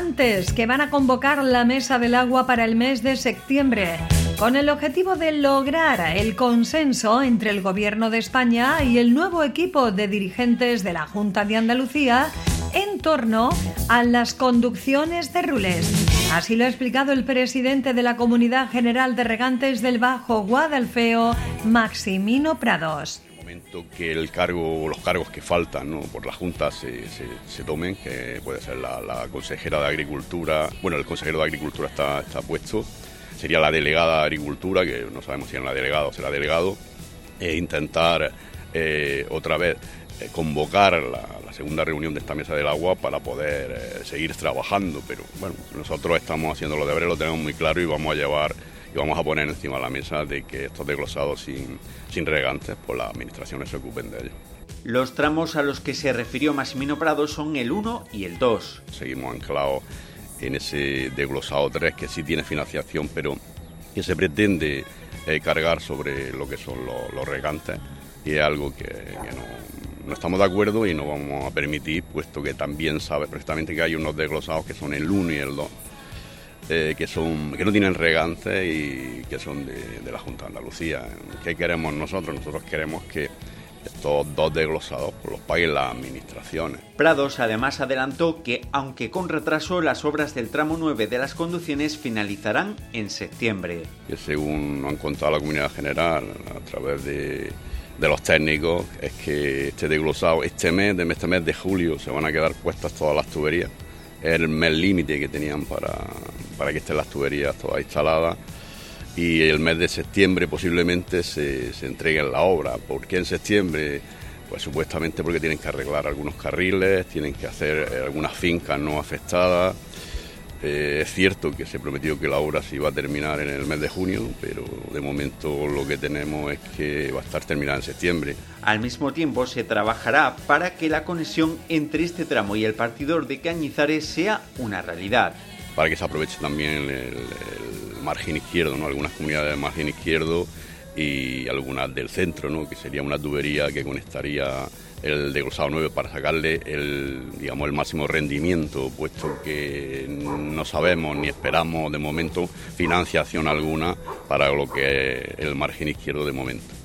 regantes que van a convocar la Mesa del Agua para el mes de septiembre, con el objetivo de lograr el consenso entre el Gobierno de España y el nuevo equipo de dirigentes de la Junta de Andalucía en torno a las conducciones de rulés. Así lo ha explicado el presidente de la Comunidad General de Regantes del Bajo Guadalfeo, Maximino Prados. Que los cargos que faltan, ¿no?, por la Junta se tomen, que puede ser la consejera de Agricultura. Bueno, el consejero de Agricultura está puesto, sería la delegada de Agricultura, que no sabemos si es la delegada o será delegado, e intentar otra vez convocar la segunda reunión de esta Mesa del Agua para poder seguir trabajando. Pero bueno, nosotros estamos haciendo los deberes, lo tenemos muy claro y vamos a poner encima de la mesa de que estos desglosados sin regantes, pues las administraciones se ocupen de ellos. Los tramos a los que se refirió Maximino Prados son el 1 y el 2. Seguimos anclados en ese desglosado 3, que sí tiene financiación, pero que se pretende cargar sobre lo que son los regantes, y es algo que no estamos de acuerdo y no vamos a permitir, puesto que también sabe perfectamente que hay unos desglosados que son el 1 y el 2. Que no tienen regantes y que son de la Junta de Andalucía. ¿Qué queremos nosotros? Nosotros queremos que estos dos desglosados pues los paguen las administraciones. Prados además adelantó que, aunque con retraso, las obras del tramo 9 de las conducciones finalizarán en septiembre. Que según nos han contado la Comunidad General a través de los técnicos, es que este desglosado, este mes de julio, se van a quedar puestas todas las tuberías. Es el mes límite que tenían para que estén las tuberías todas instaladas, y el mes de septiembre posiblemente se entreguen la obra. ¿Por qué en septiembre? Pues supuestamente porque tienen que arreglar algunos carriles, tienen que hacer algunas fincas no afectadas. Es cierto que se prometió que la obra se iba a terminar en el mes de junio, pero de momento lo que tenemos es que va a estar terminada en septiembre. Al mismo tiempo se trabajará para que la conexión entre este tramo y el partidor de Cañizares sea una realidad. Para que se aproveche también el margen izquierdo, ¿no?, algunas comunidades del margen izquierdo y algunas del centro, ¿no?, que sería una tubería que conectaría el desglosado 9 para sacarle el máximo rendimiento, puesto que no sabemos ni esperamos de momento financiación alguna para lo que es el margen izquierdo de momento.